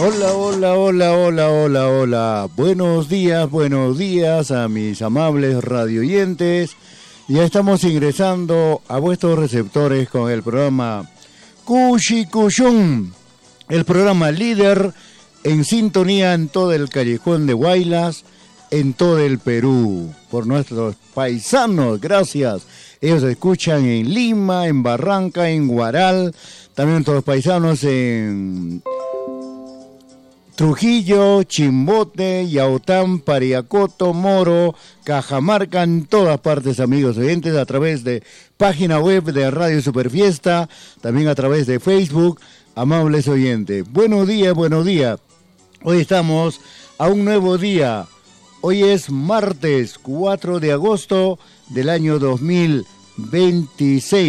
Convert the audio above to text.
Hola, hola, hola, hola, hola, hola. Buenos días a mis amables radioyentes. Ya estamos ingresando a vuestros receptores con el programa Cushicuyún, el programa líder en sintonía en todo el callejón de Huaylas, en todo el Perú, por nuestros paisanos, gracias. Ellos escuchan en Lima, en Barranca, en Huaral, también nuestros paisanos en Trujillo, Chimbote, Yaután, Pariacoto, Moro, Cajamarca, en todas partes, amigos oyentes, a través de página web de Radio Superfiesta, también a través de Facebook, amables oyentes. Buenos días, buenos días. Hoy estamos a un nuevo día. Hoy es martes 4 de agosto del año 2026.